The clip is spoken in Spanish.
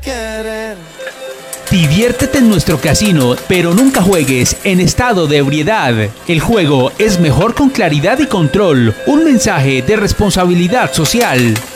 querer. Diviértete en nuestro casino, pero nunca juegues en estado de ebriedad. El juego es mejor con claridad y control. Un mensaje de responsabilidad social.